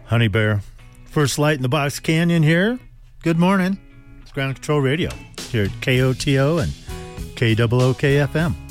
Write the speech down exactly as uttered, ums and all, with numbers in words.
Honey Bear. First light in the Box Canyon here. Good morning. It's Ground Control Radio here at K O T O and K O O K F M.